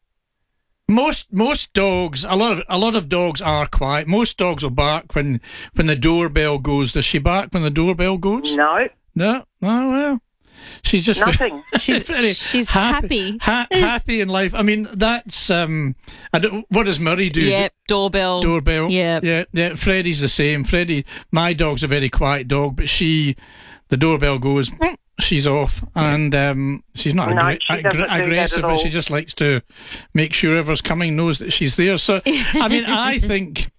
Speaker 18: Most dogs, a lot of dogs are quiet. Most dogs will bark when the doorbell goes. Does she bark when the doorbell goes?
Speaker 26: No.
Speaker 18: No? Oh, well. she's just
Speaker 26: Nothing.
Speaker 1: She's happy.
Speaker 18: Happy in life. I mean, that's what does Murray do?
Speaker 1: Yep, doorbell.
Speaker 18: Yeah. Freddie's the same. Freddie, my dog's a very quiet dog, but the doorbell goes, she's off, and she's not aggressive, but she just likes to make sure whoever's coming knows that she's there. So, I mean, I think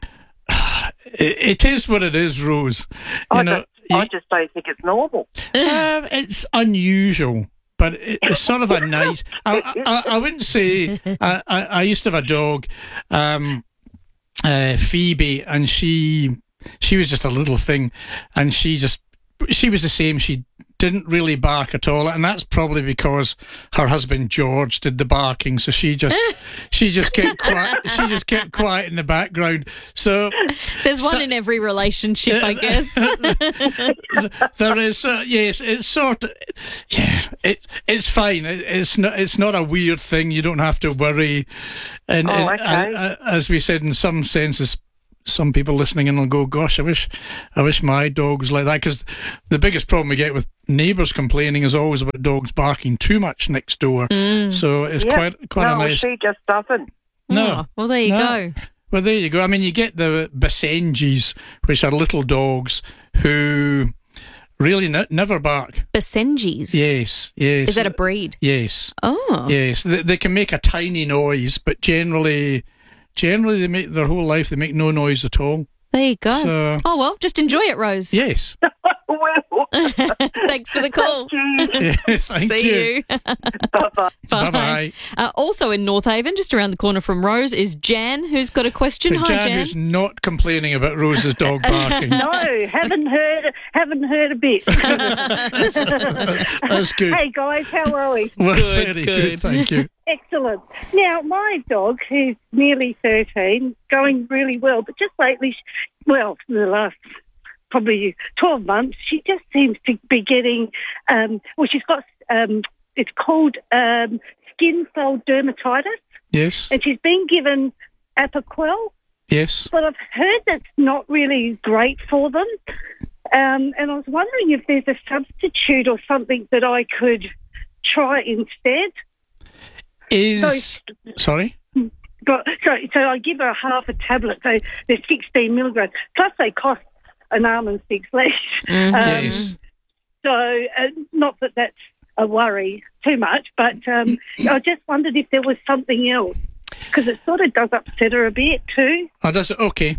Speaker 18: it is what it is, Rose.
Speaker 26: I just don't think it's normal.
Speaker 18: It's unusual, but it's sort of a nice. I wouldn't say. I used to have a dog, Phoebe, and she was just a little thing, and she was the same. She didn't really bark at all, and that's probably because her husband George did the barking. So she just kept quiet. She just kept quiet in the background. So
Speaker 1: there's one in every relationship, I guess.
Speaker 18: There is, yes. It's sort of, it's fine. It's not a weird thing. You don't have to worry. And as we said, in some senses, some people listening in will go, gosh, I wish my dog was like that, because the biggest problem we get with neighbours complaining is always about dogs barking too much next door. So it's quite a nice.
Speaker 26: She just doesn't.
Speaker 18: No.
Speaker 1: Well, there you go.
Speaker 18: Well, there you go. I mean, you get the Basenjis, which are little dogs who really never bark.
Speaker 1: Basenjis?
Speaker 18: Yes. Is
Speaker 1: that a breed?
Speaker 18: Yes.
Speaker 1: Oh.
Speaker 18: Yes. They can make a tiny noise, but generally they make their whole life, they make no noise at all.
Speaker 1: There you go.
Speaker 18: So,
Speaker 1: oh, well, just enjoy it, Rose.
Speaker 18: Yes.
Speaker 1: Thanks for the call.
Speaker 18: Thank
Speaker 1: See you.
Speaker 26: Bye-bye.
Speaker 18: Bye-bye.
Speaker 1: Also in North Haven, just around the corner from Rose, is Jan, who's got a question. Hi, Jan.
Speaker 18: Who's not complaining about Rose's dog barking.
Speaker 3: No, haven't heard a bit.
Speaker 18: That's good.
Speaker 3: Hey, guys, how are we?
Speaker 18: Well, very good, thank you.
Speaker 3: Excellent. Now, my dog, who's nearly 13, going really well, but just lately, for the last probably 12 months, she just seems to be getting, she's got, it's called skin cell dermatitis.
Speaker 18: Yes.
Speaker 3: And she's been given Apoquel.
Speaker 18: Yes.
Speaker 3: But I've heard that's not really great for them. And I was wondering if there's a substitute or something that I could try instead.
Speaker 18: Sorry?
Speaker 3: So I give her half a tablet, so they're 16 milligrams. Plus they cost an arm and 6 legs.
Speaker 18: Yes.
Speaker 3: So not that that's a worry too much, but I just wondered if there was something else, because it sort of does upset her a bit too.
Speaker 18: Oh, does it? Okay.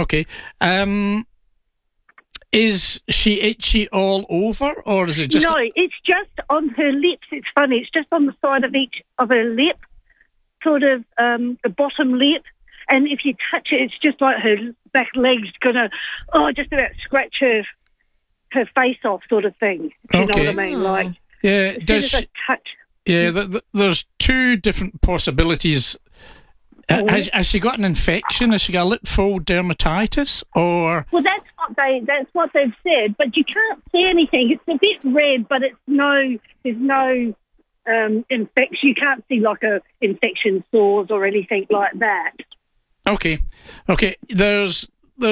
Speaker 18: Is she itchy all over, or is it just...
Speaker 3: No, it's just on her lips. It's funny. It's just on the side of each of her lip, sort of the bottom lip. And if you touch it, it's just like her back leg's going to, just about scratch her face off, sort of thing. You know what I mean? Like,
Speaker 18: yeah,
Speaker 3: as soon as I touch.
Speaker 18: Yeah, there's two different possibilities. Has she got an infection? Has she got a lip fold dermatitis, or?
Speaker 3: Well, that's what they've said, but you can't see anything. It's a bit red, but there's no infection. You can't see like a infection sores or anything like that.
Speaker 18: Okay. There's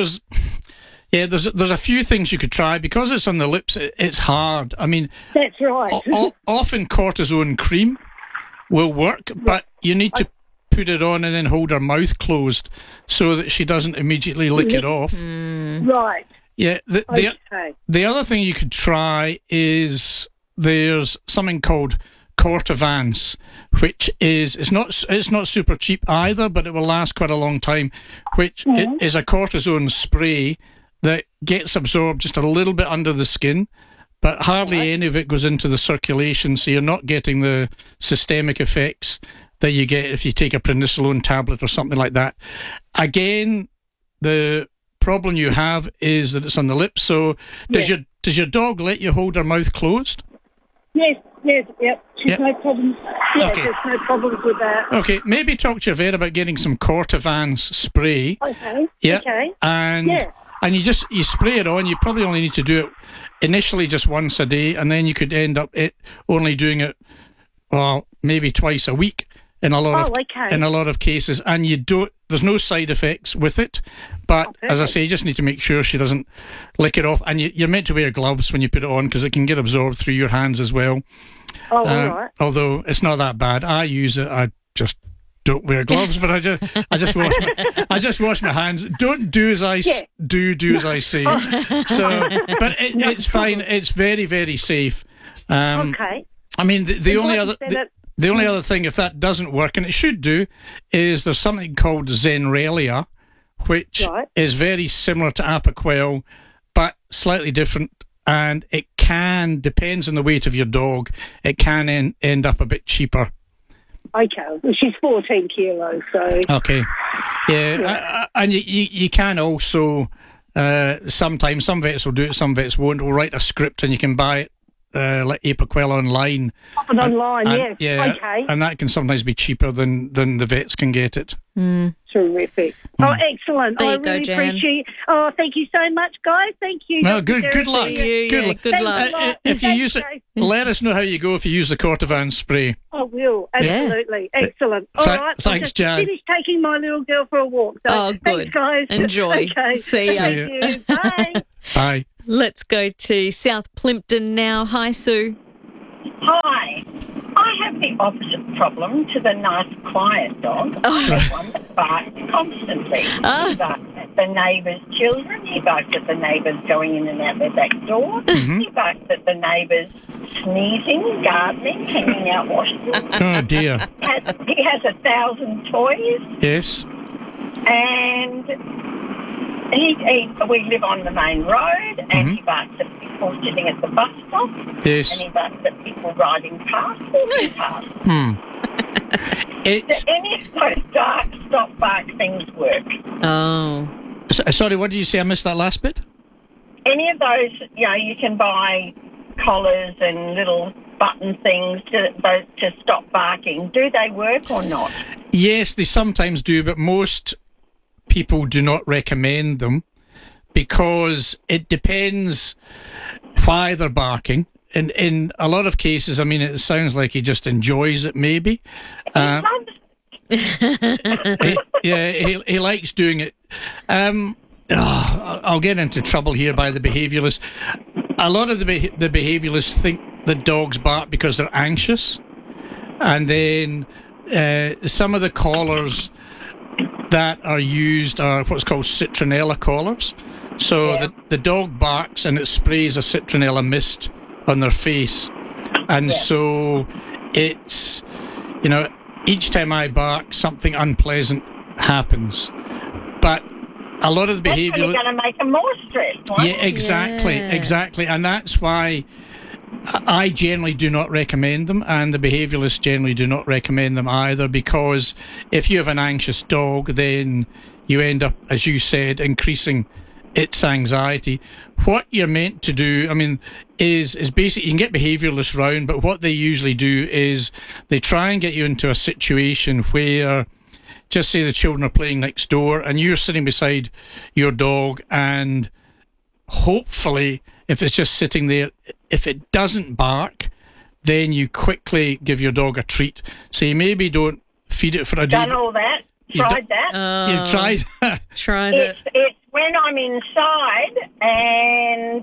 Speaker 18: a few things you could try. Because it's on the lips, it's hard. I mean,
Speaker 3: that's right.
Speaker 18: Often cortisone cream will work, but you need to put it on and then hold her mouth closed so that she doesn't immediately lick it off.
Speaker 3: Right.
Speaker 18: Yeah. The other thing you could try is there's something called Cortivance, which it's not super cheap either, but it will last quite a long time, which is a cortisone spray that gets absorbed just a little bit under the skin, but hardly any of it goes into the circulation, so you're not getting the systemic effects that you get if you take a prednisolone tablet or something like that. Again, the problem you have is that it's on the lips. So does your dog let you hold her mouth closed?
Speaker 3: Yes, yep. She's no problems. Yeah, there's no problems with that.
Speaker 18: Okay, maybe talk to your vet about getting some Cortivance spray.
Speaker 3: Okay.
Speaker 18: Yeah.
Speaker 3: Okay.
Speaker 18: And you spray it on. You probably only need to do it initially just once a day, and then you could end up only doing it, maybe twice a week. in a lot of cases, and there's no side effects with it. But as I say, you just need to make sure she doesn't lick it off, and you're meant to wear gloves when you put it on because it can get absorbed through your hands as well.
Speaker 3: Oh, all right.
Speaker 18: Although it's not that bad. I use it. I just don't wear gloves, but I just wash my hands. Don't do as I do as I say. So, but it's fine. It's very, very safe.
Speaker 3: Okay.
Speaker 18: I mean, the only other thing, if that doesn't work, and it should do, is there's something called Zenrelia, which is very similar to Apoquel, but slightly different. And it depends on the weight of your dog, it can end up a bit cheaper.
Speaker 3: Okay, well, she's 14 kilos, so...
Speaker 18: Okay, yeah. And you can also, sometimes, some vets will do it, some vets won't. We'll write a script and you can buy it, like Apoquel online.
Speaker 3: Yes.
Speaker 18: Yeah,
Speaker 3: okay.
Speaker 18: And that can sometimes be cheaper than the vets can get it.
Speaker 3: Terrific. Oh, excellent.
Speaker 1: There
Speaker 3: I
Speaker 1: you go,
Speaker 3: really
Speaker 1: Jan.
Speaker 3: appreciate. Oh, thank you so much, guys. Thank you.
Speaker 18: No,
Speaker 3: Dr.
Speaker 18: good luck.
Speaker 1: Good luck.
Speaker 18: If you use it, let us know how you go if you use the Cortivan spray.
Speaker 3: I will, absolutely. Excellent. All right.
Speaker 18: Thanks,
Speaker 3: I'll just
Speaker 18: Jan.
Speaker 3: finish taking my little girl for a walk. So
Speaker 1: Oh, good.
Speaker 3: Thanks, guys.
Speaker 1: Enjoy.
Speaker 3: Okay.
Speaker 1: See ya.
Speaker 3: Thank you. Bye.
Speaker 18: Bye.
Speaker 1: Let's go to South Plimpton now. Hi, Sue.
Speaker 17: Hi. I have the opposite problem to the nice, quiet dog. I have one that barks constantly. He barks at the neighbours' children. He barks at the neighbours going in and out their back door. He barks at the neighbours sneezing, gardening, hanging out washrooms.
Speaker 18: Oh, dear.
Speaker 17: He has 1,000 toys.
Speaker 18: Yes.
Speaker 17: And we live on the main road, and he barks at people sitting at the bus stop.
Speaker 18: Yes.
Speaker 17: And he barks at people riding past, walking past. Do any of those dark stop bark things work?
Speaker 1: Oh.
Speaker 18: Sorry, what did you say? I missed that last bit.
Speaker 17: Any of those, you can buy collars and little button things to stop barking. Do they work or not?
Speaker 18: Yes, they sometimes do, but most people do not recommend them because it depends why they're barking. In a lot of cases, I mean, it sounds like he just enjoys it, maybe. He likes doing it. I'll get into trouble here by the behaviouralists. A lot of the behaviouralists think that dogs bark because they're anxious, and then some of the collars that are used are what's called citronella collars. So the dog barks and it sprays a citronella mist on their face, and so it's, each time I bark, something unpleasant happens. But a lot of the behaviour...
Speaker 17: That's going to make them more stressed, right?
Speaker 18: Yeah, exactly. And that's why I generally do not recommend them, and the behaviouralists generally do not recommend them either, because if you have an anxious dog, then you end up, as you said, increasing its anxiety. What you're meant to do, is basically, you can get behaviouralists round, but what they usually do is they try and get you into a situation where, just say the children are playing next door and you're sitting beside your dog, and hopefully, if it's just sitting there, if it doesn't bark, then you quickly give your dog a treat. So you maybe don't feed it for a day.
Speaker 17: Done all that. Tried that.
Speaker 18: You've tried that.
Speaker 1: Tried it.
Speaker 17: It's when I'm inside and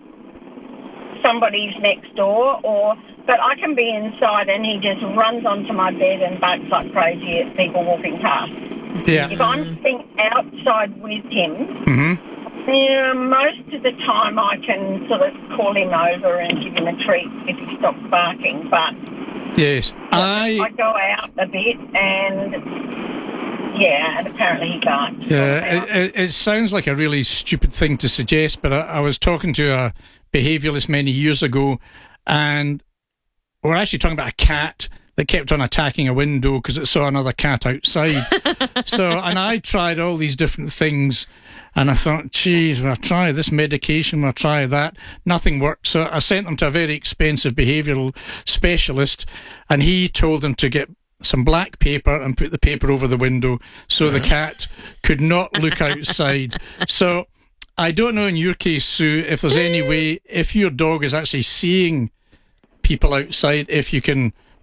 Speaker 17: somebody's next door, but I can be inside and he just runs onto my bed and barks like crazy at people walking past.
Speaker 18: Yeah.
Speaker 17: If I'm sitting outside with him, most of the time I can sort of call him over and give him a treat if he stops barking. But
Speaker 18: yes,
Speaker 17: I go out a bit and and apparently he barks.
Speaker 18: Yeah, it sounds like a really stupid thing to suggest, but I was talking to a behaviouralist many years ago, and we're actually talking about a cat that kept on attacking a window because it saw another cat outside. And I tried all these different things, and I thought, geez, we'll try this medication, we'll try that. Nothing worked. So I sent them to a very expensive behavioural specialist, and he told them to get some black paper and put the paper over the window so the cat could not look outside. So I don't know in your case, Sue, if there's any way, if your dog is actually seeing people outside, if you can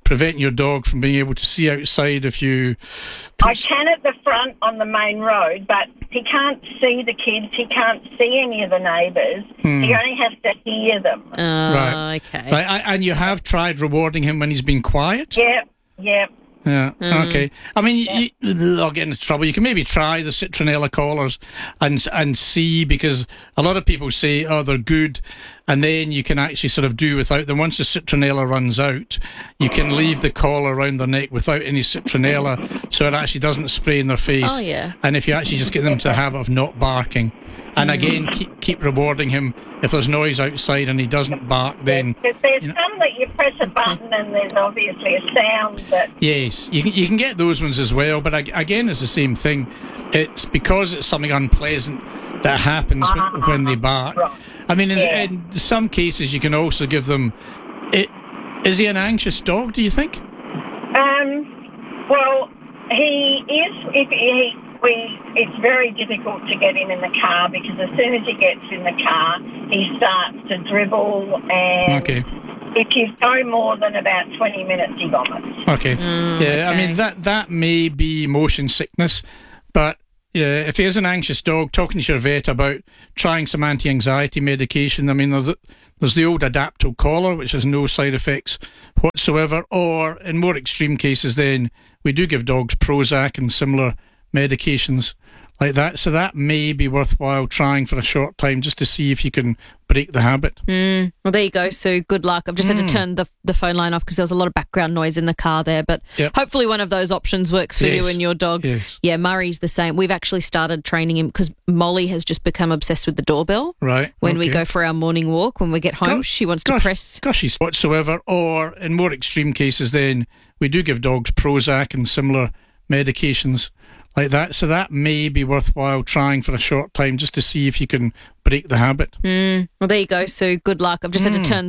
Speaker 18: prevent your dog from being able to see outside if you...
Speaker 17: I can at the front on the main road, but he can't see the kids. He can't see any of the neighbours. He only has to hear them.
Speaker 18: Right.
Speaker 1: Okay.
Speaker 18: Right. And you have tried rewarding him when he's been quiet?
Speaker 17: Yep.
Speaker 18: Yeah, okay. I mean, I'll get into trouble. You can maybe try the citronella collars and see, because a lot of people say, oh, they're good, and then you can actually sort of do without them. Once the citronella runs out, you can leave the collar around their neck without any citronella, so it actually doesn't spray in their face.
Speaker 1: Oh, yeah.
Speaker 18: And if you actually just get them to the habit of not barking, and again, keep rewarding him. If there's noise outside and he doesn't bark, then...
Speaker 17: There's some that you press a button and there's obviously a sound that...
Speaker 18: Yes, you can get those ones as well, but again, it's the same thing. It's because it's something unpleasant that happens when they bark.
Speaker 17: Right.
Speaker 18: I mean, in some cases, you can also give them... Is he an anxious dog, do you think?
Speaker 17: Well, he is... It's very difficult to get him in the car, because as soon as he gets in the car, he starts to dribble, and if you go more than about 20 minutes, he vomits.
Speaker 18: Okay. I mean, that may be motion sickness, but if he is an anxious dog, talking to your vet about trying some anti-anxiety medication. I mean, there's the old Adapto collar, which has no side effects whatsoever, or in more extreme cases, then we do give dogs Prozac and similar medications like that, so that may be worthwhile trying for a short time just to see if you can break the habit.
Speaker 1: Well, there you go, Sue. Good luck. I've just had to turn the phone line off because there was a lot of background noise in the car there, but hopefully one of those options works for you and your dog. Yeah, Murray's the same. We've actually started training him because Molly has just become obsessed with the doorbell.
Speaker 18: Right.
Speaker 1: When we go for our morning walk, when we get home, she wants to press...
Speaker 18: Gushy whatsoever, or in more extreme cases, then we do give dogs Prozac and similar medications like that, so that may be worthwhile trying for a short time just to see if you can break the habit.
Speaker 1: Well, there you go, Sue. Good luck. I've just had to turn